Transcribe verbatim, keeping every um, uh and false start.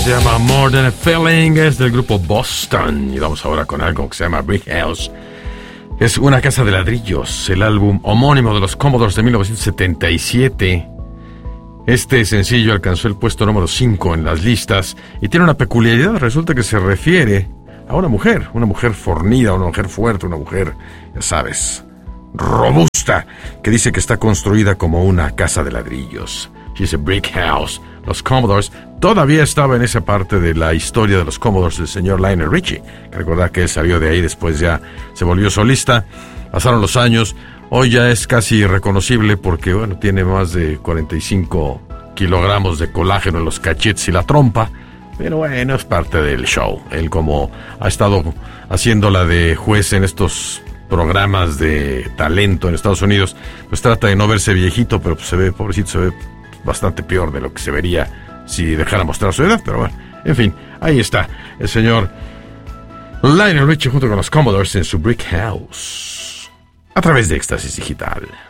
se llama More Than a Feeling, es del grupo Boston. Y vamos ahora con algo que se llama Brick House. Es una casa de ladrillos, el álbum homónimo de los Commodores de mil novecientos setenta y siete. Este sencillo alcanzó el puesto número cinco en las listas y tiene una peculiaridad. Resulta que se refiere a una mujer, una mujer fornida, una mujer fuerte, una mujer, ya sabes, robusta, que dice que está construida como una casa de ladrillos. She's a brick house. Los Commodores, todavía estaba en esa parte de la historia de los Commodores del señor Lionel Richie. Que recordar que él salió de ahí, después ya se volvió solista. Pasaron los años, hoy ya es casi irreconocible porque, bueno, tiene más de cuarenta y cinco kilogramos de colágeno en los cachetes y la trompa. Pero bueno, es parte del show. Él, como ha estado haciéndola de juez en estos programas de talento en Estados Unidos, pues trata de no verse viejito, pero pues se ve, pobrecito, se ve bastante peor de lo que se vería si dejara mostrar su edad. Pero bueno, en fin, ahí está el señor Lionel Richie junto con los Commodores en su Brick House a través de Éxtasis Digital.